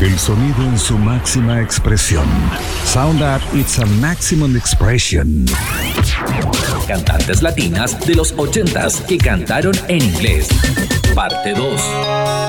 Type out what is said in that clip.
El sonido en su máxima expresión. Sound at its a maximum expression. Cantantes latinas de los 80s que cantaron en inglés. Parte 2.